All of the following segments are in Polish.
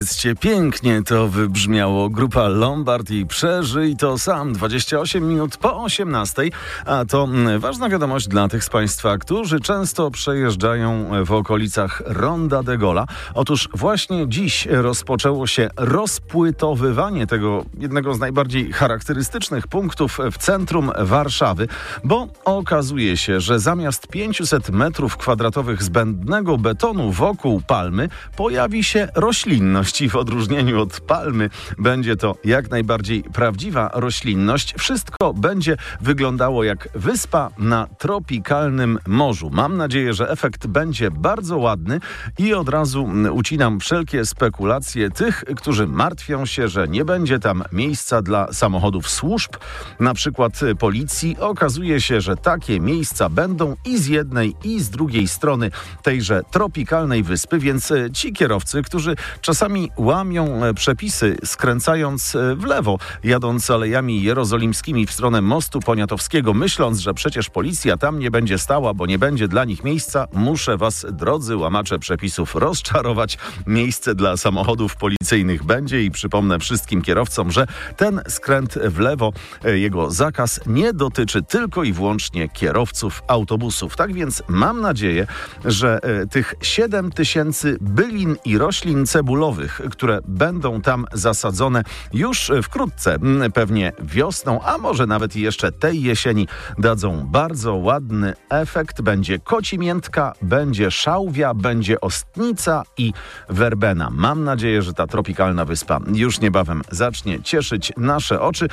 Pięknie to wybrzmiało. Grupa Lombard i Przeżyj to sam. 28 minut po 18. A to ważna wiadomość dla tych z Państwa, którzy często przejeżdżają w okolicach Ronda de Gola. Otóż właśnie dziś rozpoczęło się rozpłytowywanie tego jednego z najbardziej charakterystycznych punktów w centrum Warszawy, bo okazuje się, że zamiast 500 metrów kwadratowych zbędnego betonu wokół palmy pojawi się roślinność. W odróżnieniu od palmy będzie to jak najbardziej prawdziwa roślinność. Wszystko będzie wyglądało jak wyspa na tropikalnym morzu. Mam nadzieję, że efekt będzie bardzo ładny i od razu ucinam wszelkie spekulacje tych, którzy martwią się, że nie będzie tam miejsca dla samochodów służb, na przykład policji. Okazuje się, że takie miejsca będą i z jednej, i z drugiej strony tejże tropikalnej wyspy, więc ci kierowcy, którzy czasami łamią przepisy, skręcając w lewo, jadąc alejami jerozolimskimi w stronę mostu poniatowskiego, myśląc, że przecież policja tam nie będzie stała, bo nie będzie dla nich miejsca, muszę was, drodzy łamacze przepisów, rozczarować. Miejsce dla samochodów policyjnych będzie i przypomnę wszystkim kierowcom, że ten skręt w lewo, jego zakaz nie dotyczy tylko i wyłącznie kierowców autobusów. Tak więc mam nadzieję, że tych 7 tysięcy bylin i roślin cebulowych, które będą tam zasadzone już wkrótce, pewnie wiosną, a może nawet jeszcze tej jesieni, dadzą bardzo ładny efekt. Będzie kocimiętka, będzie szałwia, będzie ostnica i werbena. Mam nadzieję, że ta tropikalna wyspa już niebawem zacznie cieszyć nasze oczy.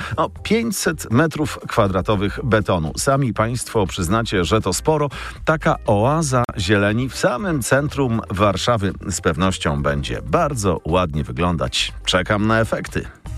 500 metrów kwadratowych betonu. Sami Państwo przyznacie, że to sporo. Taka oaza zieleni w samym centrum Warszawy z pewnością będzie bardzo ładnie wyglądać. Czekam na efekty.